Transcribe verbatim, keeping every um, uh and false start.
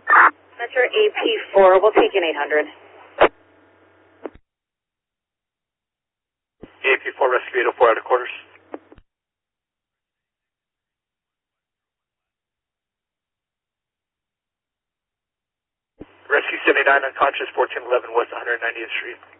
Metro A P four, we'll take an eight hundred. A P four, rescue eight oh four out of quarters. Rescue seventy-nine, unconscious, fourteen eleven West one hundred ninetieth Street.